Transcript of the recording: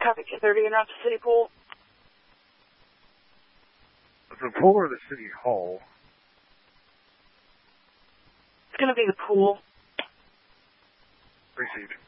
traffic 30 and out to City Pool. The pool or the City Hall? It's going to be the pool. Received.